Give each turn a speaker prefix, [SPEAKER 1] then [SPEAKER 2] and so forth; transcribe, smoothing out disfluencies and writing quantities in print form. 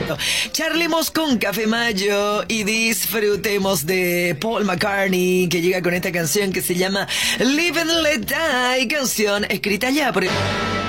[SPEAKER 1] Charlemos con Café Mayo y disfrutemos de Paul McCartney, que llega con esta canción que se llama Live and Let Die, canción escrita ya por el